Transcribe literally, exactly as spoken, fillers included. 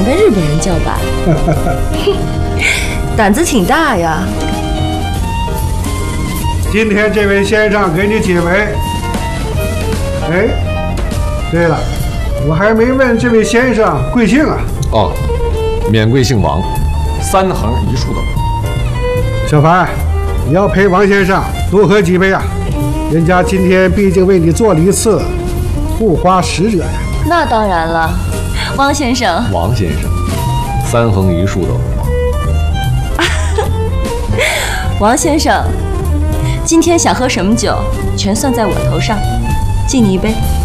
跟日本人叫板，胆子挺大呀。 今天这位先生给你几位？哎，对了，我还没问这位先生贵姓啊？ 哦，免贵姓王，三横一竖的。 小凡，你要陪王先生多喝几杯啊！人家今天毕竟为你做了一次护花使者呀。 那当然了，王先生。 王先生，三横一竖的。 王先生，今天想喝什么酒，全算在我头上，敬你一杯。